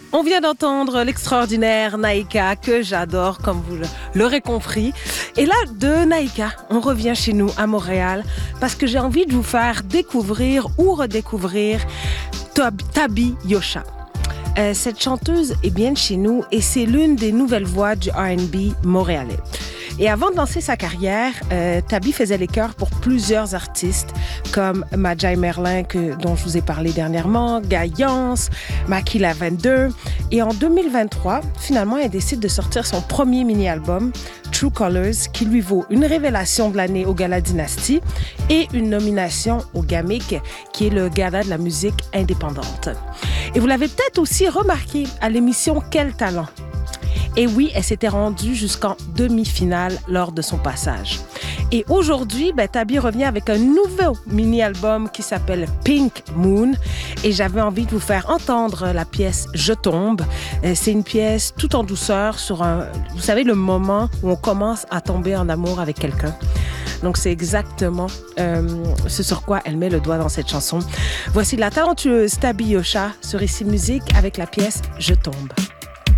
On vient d'entendre l'extraordinaire Naïka, que j'adore, comme vous l'aurez compris. Et là, de Naïka, on revient chez nous à Montréal parce que j'ai envie de vous faire découvrir ou redécouvrir Tabi Yosha. Cette chanteuse est bien de chez nous et c'est l'une des nouvelles voix du R&B montréalais. Et avant de lancer sa carrière, Tabi faisait les chœurs pour plusieurs artistes comme Madjaï Merlin, dont je vous ai parlé dernièrement, Gaïance, Maki Lavender. Et en 2023, finalement, elle décide de sortir son premier mini-album, True Colors, qui lui vaut une révélation de l'année au Gala Dynasty et une nomination au GAMIC, qui est le gala de la musique indépendante. Et vous l'avez peut-être aussi remarqué à l'émission Quel talent? Et oui, elle s'était rendue jusqu'en demi-finale lors de son passage. Et aujourd'hui, Tabi revient avec un nouveau mini-album qui s'appelle Pink Moon. Et j'avais envie de vous faire entendre la pièce Je tombe. C'est une pièce tout en douceur sur vous savez, le moment où on commence à tomber en amour avec quelqu'un. Donc, c'est exactement ce sur quoi elle met le doigt dans cette chanson. Voici la talentueuse Tabi Yosha sur Ici Musique avec la pièce Je tombe.